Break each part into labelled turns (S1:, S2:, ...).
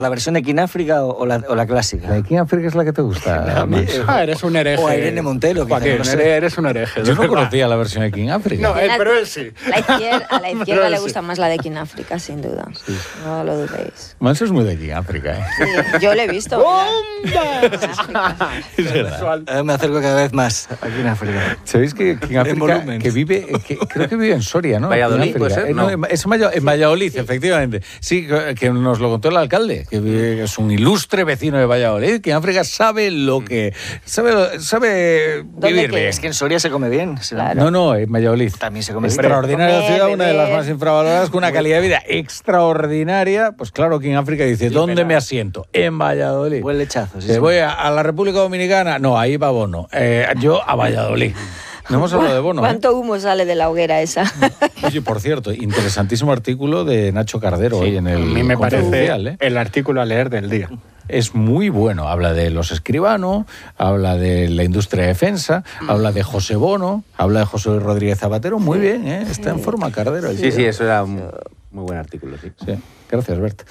S1: ¿La versión de King África o la clásica?
S2: ¿La de King África es la que te gusta?
S3: Eres un hereje.
S1: O a Irene Montero.
S3: Joaquín,
S1: no sé.
S3: eres un hereje.
S2: Yo no conocía la versión de King África.
S3: No, pero él sí.
S4: A la izquierda le gusta más la de King África, sin duda. Sí. No lo dudéis.
S2: Manso es muy de King África, ¿eh?
S4: Sí, yo lo he visto.
S2: Es verdad.
S1: Me acerco cada vez más a King África.
S2: ¿Sabéis que King África, creo que vive en Soria, ¿no?
S5: Valladolid, ¿puede ser?
S2: No, es en Valladolid, efectivamente. Sí, que nos lo contó el alcalde, que es un ilustre vecino de Valladolid, que en África sabe lo que... sabe vivir bien.
S1: Es que en Soria se come bien.
S4: Claro.
S2: No, en Valladolid.
S1: También se come bien.
S2: Extraordinaria ciudad, una de las más infravaloradas, con una calidad de vida extraordinaria. Pues claro, King África dice, ¿dónde me asiento? En Valladolid.
S1: Buen lechazo. Sí,
S2: ¿Te voy a la República Dominicana? No, ahí va Bono. Yo a Valladolid. No hemos hablado de Bono.
S4: ¿Cuánto humo sale de la hoguera esa?
S2: Oye, por cierto, interesantísimo artículo de Nacho Cardero hoy en el...
S3: A mí me parece
S2: Confidencial,
S3: el artículo a leer del día.
S2: Es muy bueno. Habla de los Escribano, habla de la industria de defensa, habla de José Bono, habla de José Rodríguez Zapatero. Muy bien, ¿eh? Está en forma Cardero.
S5: Sí, eso era un muy buen artículo, sí.
S2: Sí. Gracias, Bert.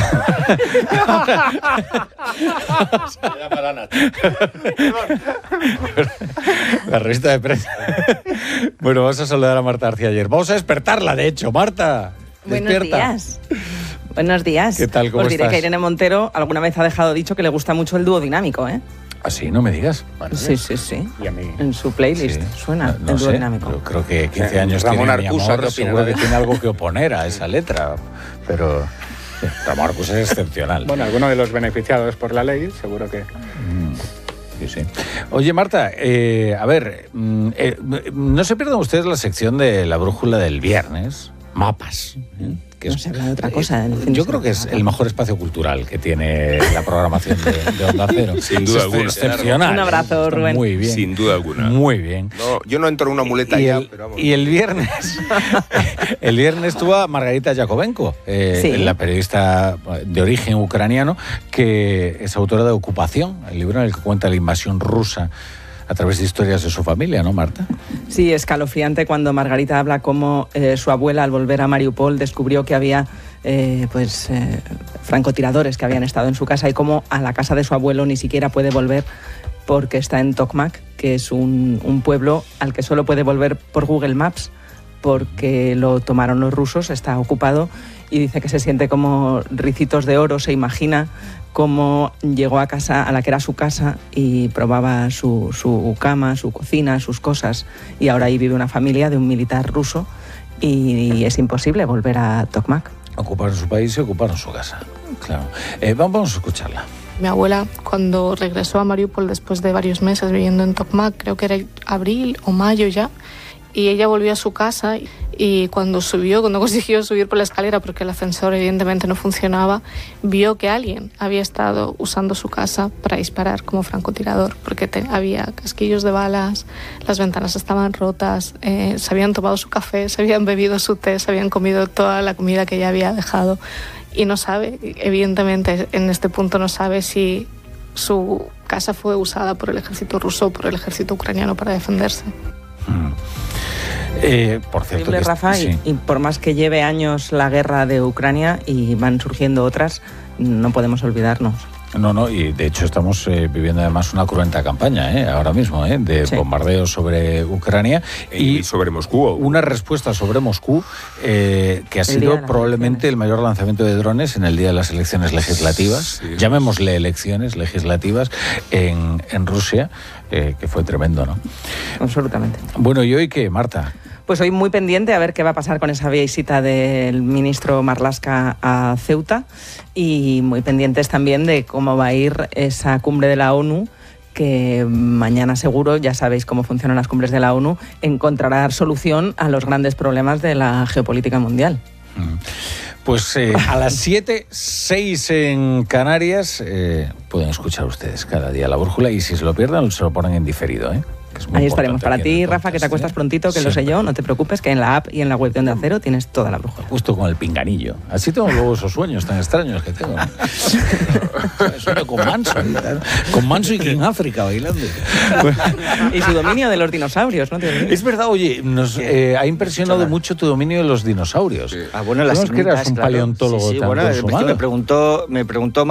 S2: La revista de prensa. Bueno, vamos a saludar a Marta García Ayer. Vamos a despertarla, de hecho. Marta, despierta.
S6: Buenos días. Buenos días.
S2: ¿Qué tal? ¿Cómo
S6: Os diré
S2: estás?
S6: que Irene Montero alguna vez ha dejado dicho que le gusta mucho el dúo dinámico, ¿eh?
S2: ¿Ah, sí? No me digas. Bueno,
S6: Sí.
S3: Y a mí.
S6: En su playlist
S2: sí.
S6: suena
S2: No
S6: el dúo
S2: sé,
S6: dinámico.
S2: pero creo que 15 años
S5: Ramón
S2: tiene mi
S5: Arcusa,
S2: amor,
S5: ¿qué opina
S2: seguro
S5: de
S2: que
S5: eso?
S2: tiene algo que oponer a esa letra, pero sí, Ramón Arcusa es excepcional.
S3: Bueno, alguno de los beneficiados por la ley, seguro que...
S2: Sí. Oye, Marta, a ver, no se pierdan ustedes la sección de la brújula del viernes, mapas. Que
S6: No se habla de otra cosa. el fin de
S2: Yo creo que es
S6: semana.
S2: el mejor espacio cultural que tiene la programación de Onda Cero.
S7: Sin duda
S2: Es
S7: alguna.
S2: excepcional.
S6: Un abrazo,
S2: Está
S6: Rubén.
S2: Muy bien.
S7: Sin duda alguna.
S2: Muy bien.
S7: No, yo no entro en una muleta ya, pero vamos.
S2: Y el viernes, el viernes estuvo a Margarita Yakovenko,
S6: Sí.
S2: la periodista de origen ucraniano, que es autora de Ocupación, el libro en el que cuenta la invasión rusa a través de historias de su familia, ¿no, Marta?
S6: Sí, escalofriante cuando Margarita habla cómo su abuela, al volver a Mariupol, descubrió que había francotiradores que habían estado en su casa y cómo a la casa de su abuelo ni siquiera puede volver porque está en Tokmak, que es un pueblo al que solo puede volver por Google Maps porque lo tomaron los rusos, está ocupado, y dice que se siente como ricitos de oro, se imagina cómo llegó a casa, a la que era su casa, y probaba su cama, su cocina, sus cosas, y ahora ahí vive una familia de un militar ruso y es imposible volver a Tokmak.
S2: Ocuparon su país y ocuparon su casa. Claro. Vamos a escucharla.
S8: Mi abuela, cuando regresó a Mariupol después de varios meses viviendo en Tokmak, creo que era abril o mayo ya, y ella volvió a su casa y cuando consiguió subir por la escalera, porque el ascensor evidentemente no funcionaba, vio que alguien había estado usando su casa para disparar como francotirador, porque había casquillos de balas, las ventanas estaban rotas, se habían tomado su café, se habían bebido su té, se habían comido toda la comida que ella había dejado, y no sabe, evidentemente en este punto no sabe si su casa fue usada por el ejército ruso o por el ejército ucraniano para defenderse.
S2: Por cierto,
S6: Terrible, Rafa,
S2: sí.
S6: y por más que lleve años la guerra de Ucrania y van surgiendo otras, no podemos olvidarnos.
S2: No, y de hecho estamos viviendo además una cruenta campaña, ahora mismo, de
S6: Sí.
S2: bombardeos sobre Ucrania
S7: Y sobre Moscú.
S2: una respuesta sobre Moscú que ha
S6: día
S2: sido
S6: de las
S2: probablemente
S6: elecciones.
S2: el mayor lanzamiento de drones en el día de las elecciones legislativas,
S7: Sí.
S2: llamémosle elecciones legislativas en Rusia, que fue tremendo, ¿no?
S6: Absolutamente.
S2: Bueno, ¿y hoy qué, Marta?
S6: Pues hoy muy pendiente a ver qué va a pasar con esa visita del ministro Marlaska a Ceuta, y muy pendientes también de cómo va a ir esa cumbre de la ONU, que mañana seguro, ya sabéis cómo funcionan las cumbres de la ONU, encontrará solución a los grandes problemas de la geopolítica mundial.
S2: Pues a las 7:06 en Canarias pueden escuchar ustedes cada día La Brújula, y si se lo pierden se lo ponen en diferido, que es muy
S6: Ahí estaremos.
S2: importante
S6: Para
S2: aquí en
S6: ti,
S2: el
S6: Rafa, que te
S2: podcast,
S6: acuestas prontito, que lo sé
S2: Siempre.
S6: yo, no te preocupes, que en la app y en la web de Onda Cero tienes toda la brújula.
S2: Justo con el pinganillo. Así tengo luego esos sueños tan extraños que tengo. Sueño con Manso. Con Manso y King África bailando.
S6: Y su dominio de los dinosaurios, ¿no?
S2: Es verdad, oye, nos ha impresionado mucho tu dominio de los dinosaurios.
S1: Bueno, las
S2: ¿Cómo es que eras
S1: simitas,
S2: un
S1: claro.
S2: paleontólogo
S1: Sí,
S2: tan
S1: bueno,
S2: consumado?
S1: me preguntó